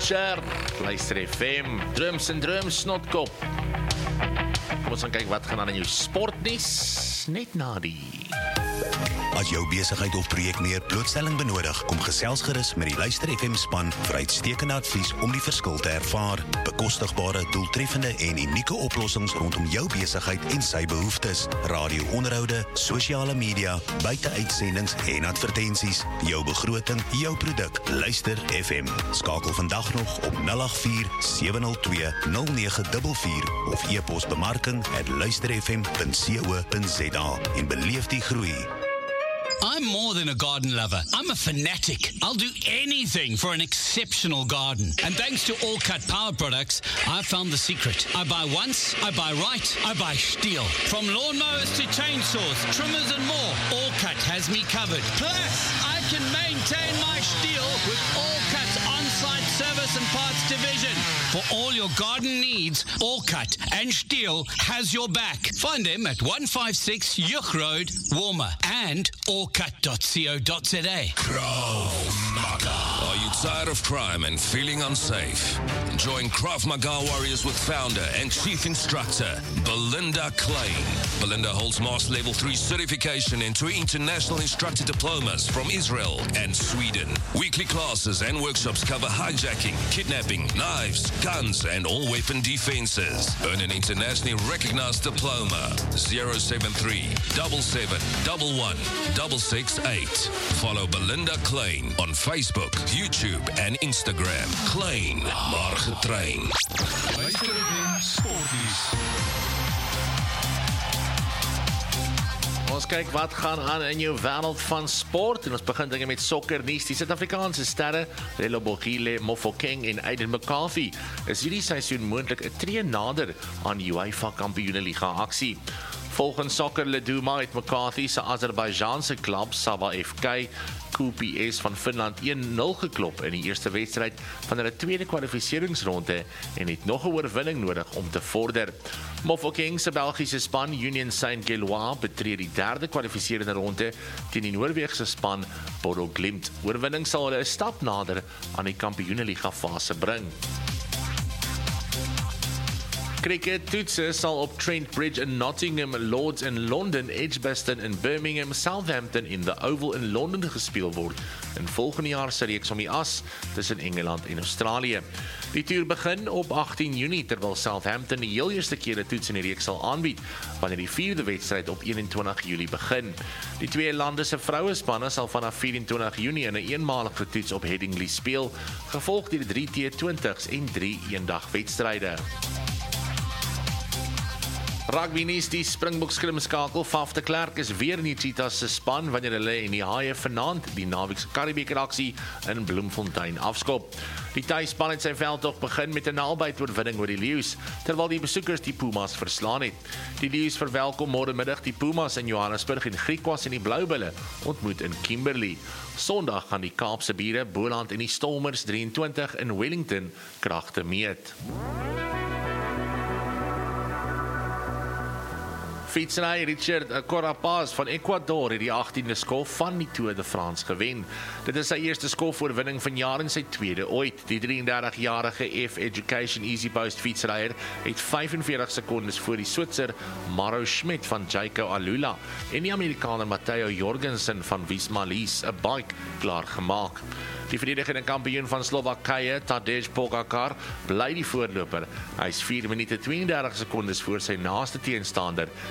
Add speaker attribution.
Speaker 1: Culture, Luister FM, Drums en Drums, Snotkop. Kom ons gaan kyk wat gaan aan in jou sportnuus, net na die.
Speaker 2: As jou besigheid of projek meer blootstelling benodig, kom gesels gerus met die Luister FM span vir uitstekende advies om die verskil te ervaar. Bekostigbare, doeltreffende en unieke oplossings rondom jou besigheid en sy behoeftes. Radio-onderhoude, sosiale media, buiteuitsendings en advertensies. Jou begroting, jou produk. Luister FM. Skakel vandag nog op 084-702-0944 of e-pos bemarking@luisterfm.co.za en beleef die groei.
Speaker 3: I'm more than a garden lover. I'm a fanatic. I'll do anything for an exceptional garden. And thanks to All Cut Power products, I found the secret. I buy once, I buy right, I buy Stihl. From lawnmowers to chainsaws, trimmers and more, All Cut has me covered. Plus, I can maintain my Stihl with All Cut's on-site service and parts division. For all your garden needs, All Cut and Stihl has your back. Find them at 156 Yuch Road, Warmer, and allcut.co.za.
Speaker 4: Krav Maga. Are you tired of crime and feeling unsafe? Join Krav Maga Warriors with founder and chief instructor Belinda Klein. Belinda holds Master Level 3 certification and 2 international instructor diplomas from Israel and Sweden. Weekly classes and workshops cover hijacking, kidnapping, knives, guns, and all weapon defenses. Earn an internationally recognized diploma. 073 77 11 668. Follow Belinda Klein on Facebook, YouTube, and Instagram. Klein, maar getrain.
Speaker 1: Ons kyk wat gaan aan in jou wêreld van sport en ons begin dinge met sokkernuus. Die Suid-Afrikaanse sterre Relebogile Mofokeng en Aiden McCarthy is hierdie seisoen moontlik 'n tree nader aan UEFA Kampioenligga aksie. Volgens Soccer Leduma het McCarthy se Azerbaijanse klub Sava FK QPS van Finland 1-0 geklop in die eerste wedstryd van hulle tweede kwalifikasieringsronde en het nog 'n oorwinning nodig om te vorder. Mofokeng se Belgiese span Union Saint-Gilloise betree die derde kwalifiserende ronde teen die Noorweegse span Bodo Glimt. Oorwinning sal hulle 'n stap nader aan die Kampioenligga fase bring. Cricket toetse sal op Trent Bridge in Nottingham, Lords in Londen, Edgbaston in Birmingham, Southampton in the Oval in Londen gespeel word in volgende jaar se reeks om die as tussen Engeland en Australië. Die toer begin op 18 Junie terwyl Southampton die heel eerste keer 'n toets in die reeks sal aanbied wanneer die vierde wedstryd op 21 Julie begin. Die twee lande se vrouespanne sal vanaf 24 Junie in 'n eenmalige toets op Headingley speel, gevolg deur 3 T20s en 3 eendag-wedstryde. Rugby nuus, die Springbok skrimskakel Faf de Klerk is weer in die Cheetahs se span wanneer hulle en die Haie vanaand die naweekse Karibebeker aksie in Bloemfontein afskop. Die tuisspan het sy veldtog begin met 'n nabyt oorwinning oor die Leeu's, terwyl die besoekers die Pumas verslaan het. Die Leeu's verwelkom môremiddag die Pumas in Johannesburg en Griquas en die Bloubulle ontmoet in Kimberley. Sondag gaan die Kaapse Bure, Boland en die Stormers 23 in Wellington kragte meet. Fietsry Richard Carapaz van Ecuador het die 18de skof van die Tour de France gewen. Dit is sy eerste skofoorwinning van jaar en sy tweede ooit. Die 33-jarige F-Education Easy Post fietsryer het 45 sekondes voor die Switser Mauro Schmidt van Jayco Alula en die Amerikaner Matteo Jorgensen van Visma Lease 'n bike klaar gemaak. Die verdedigende kampioen van Slowakye, Tadej Pogačar, bly die voorloper. Hy is 4 minute 32 sekondes voor sy naaste teenstander,